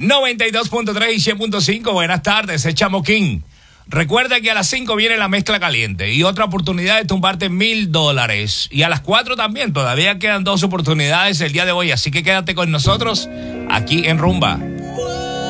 92.3 y 100.5. Buenas tardes, es Chamoquín. Recuerda que a las 5 viene la mezcla caliente y otra oportunidad de tumbarte $1,000. Y a las 4 también, todavía quedan 2 oportunidades el día de hoy, así que quédate con nosotros aquí en Rumba.